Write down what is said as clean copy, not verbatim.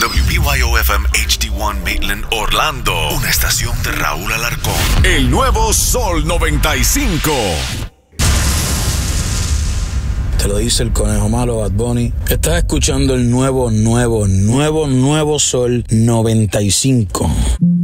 WBYO-FM HD1 Maitland, Orlando. Una estación de Raúl Alarcón. El nuevo Sol 95. Te lo dice el conejo malo, Bad Bunny. Estás escuchando el nuevo Sol 95.